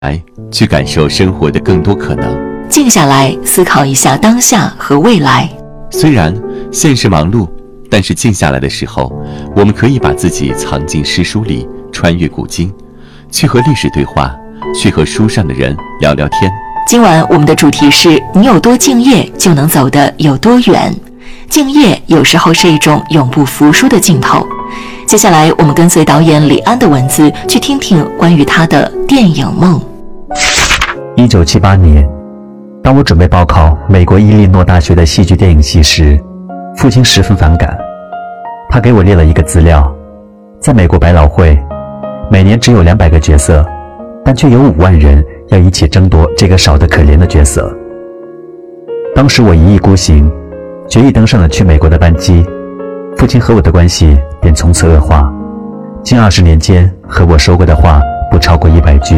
来，去感受生活的更多可能。 静下来，思考一下当下和未来。 虽然现实忙碌，但是静下来的时候，我们可以把自己藏进诗书里，穿越古今，去和历史对话，去和书上的人聊聊天。 今晚我们的主题是：你有多敬业，就能走得有多远。敬业有时候是一种永不服输的劲头。接下来，我们跟随导演李安的文字，去听听关于他的电影梦。 1978年，当我准备报考美国伊利诺大学的戏剧电影系时，父亲十分反感。他给我列了一个资料，在美国百老汇，每年只有200个角色，但却有5万人要一起争夺这个少得可怜的角色。当时我一意孤行，决意登上了去美国的班机，父亲和我的关系便从此恶化。近20年间和我说过的话不超过100句。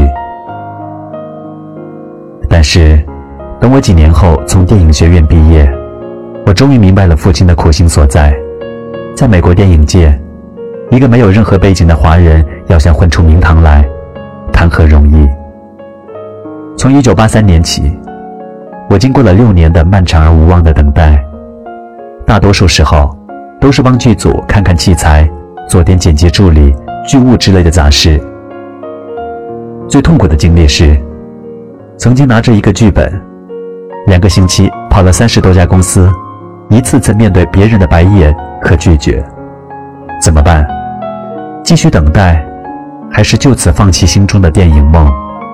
但是等我几年后从电影学院毕业，我终于明白了父亲的苦心所在。在美国电影界，一个没有任何背景的华人要想混出名堂来，谈何容易。从1983年起，我经过了6年的漫长而无望的等待，大多数时候都是帮剧组看看器材，做点剪辑助理、剧务之类的杂事。最痛苦的经历是，曾经拿着一个剧本，2个星期跑了30多家公司，一次次面对别人的白眼和拒绝。怎么办？继续等待，还是就此放弃心中的电影梦？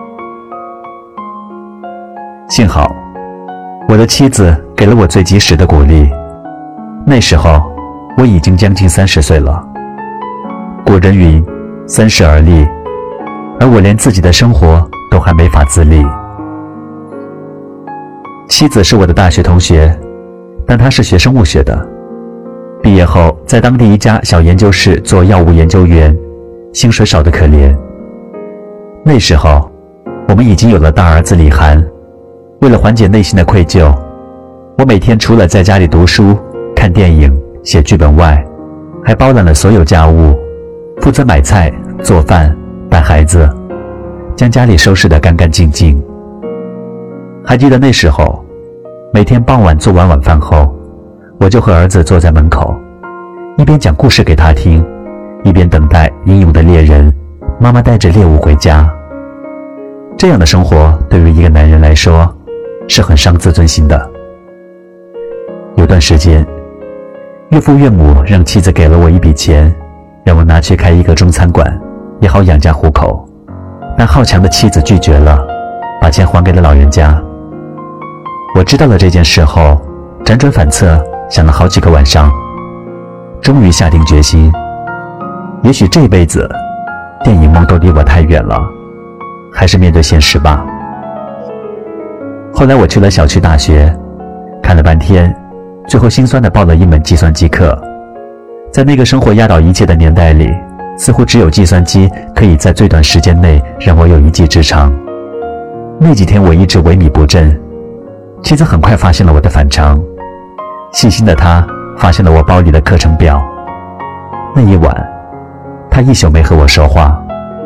幸好，我的妻子给了我最及时的鼓励。那时候，我已经将近30岁了。古人云：“30而立”，而我连自己的生活都还没法自立。妻子是我的大学同学，但她是学生物学的。毕业后，在当地一家小研究室做药物研究员，薪水少得可怜。那时候，我们已经有了大儿子李涵。为了缓解内心的愧疚，我每天除了在家里读书、看电影、写剧本外，还包揽了所有家务，负责买菜、做饭、带孩子，将家里收拾得干干净净。还记得那时候，每天傍晚做完晚饭后，我就和儿子坐在门口，一边讲故事给他听，一边等待英勇的猎人妈妈带着猎物回家。这样的生活对于一个男人来说是很伤自尊心的。有段时间，岳父岳母让妻子给了我一笔钱，让我拿去开一个中餐馆，也好养家糊口。但好强的妻子拒绝了，把钱还给了老人家。我知道了这件事后，辗转反侧想了好几个晚上，终于下定决心，也许这辈子电影梦都离我太远了，还是面对现实吧。后来我去了小区大学，看了半天，最后心酸地报了一门计算机课。在那个生活压倒一切的年代里，似乎只有计算机可以在最短时间内让我有一技之长。那几天我一直萎靡不振，妻子很快发现了我的反常，细心的她发现了我包里的课程表。那一晚，她一宿没和我说话。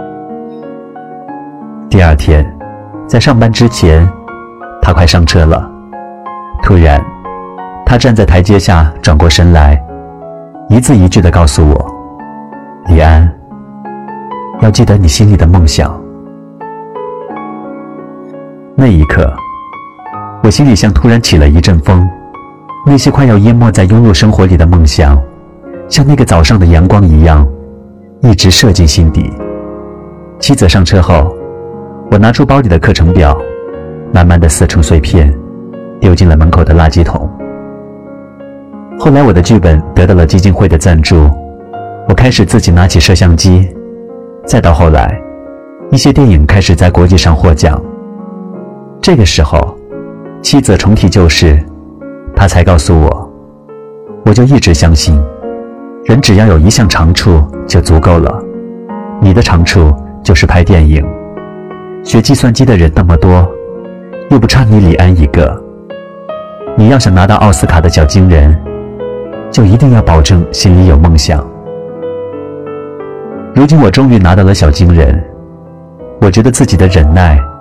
第二天，在上班之前，她快上车了。突然，她站在台阶下转过身来，一字一句地告诉我：“李安，要记得你心里的梦想。”那一刻，我心里像突然起了一阵风，那些快要淹没在庸碌生活里的梦想，像那个早上的阳光一样，一直射进心底。妻子上车后，我拿出包里的课程表，慢慢地撕成碎片，丢进了门口的垃圾桶。后来我的剧本得到了基金会的赞助，我开始自己拿起摄像机，再到后来，一些电影开始在国际上获奖。这个时候，妻子重提旧事，她才告诉我，我就一直相信，人只要有一项长处就足够了。你的长处就是拍电影，学计算机的人那么多，又不差你李安一个。你要想拿到奥斯卡的小金人，就一定要保证心里有梦想。如今我终于拿到了小金人， 我觉得自己的忍耐